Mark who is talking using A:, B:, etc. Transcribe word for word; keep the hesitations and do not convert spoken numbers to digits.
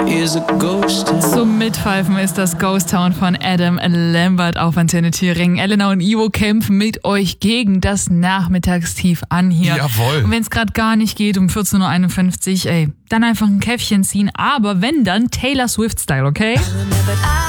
A: Zum Mitpfeifen ist das Ghost Town von Adam Lambert auf Antenne Thüringen. Elena und Ivo kämpfen mit euch gegen das Nachmittagstief an hier.
B: Jawohl.
A: Und wenn es gerade gar nicht geht um vierzehn Uhr einundfünfzig, ey, dann einfach ein Käffchen ziehen. Aber wenn, dann Taylor Swift-Style, okay?